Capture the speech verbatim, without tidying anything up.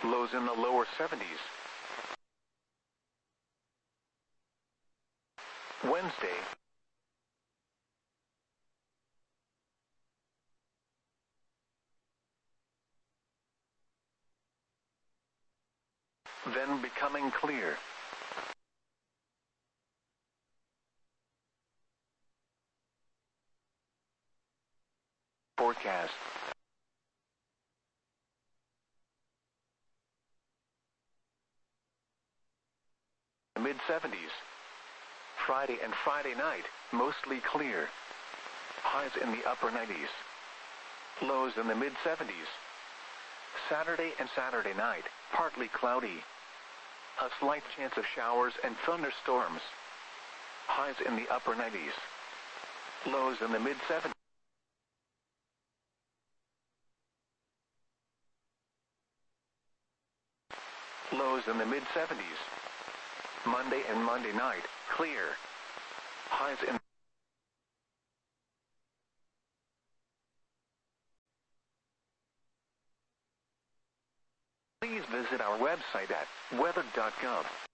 Lows in the lower seventies. Wednesday. Then becoming clear. Forecast. Mid seventies. Friday and Friday night, mostly clear. Highs in the upper nineties. Lows in the mid seventies. Saturday and Saturday night, partly cloudy. A slight chance of showers and thunderstorms. Highs in the upper nineties. Lows in the mid seventies. Lows in the mid seventies. Monday and Monday night, clear. Highs in Please visit our website at weather dot gov.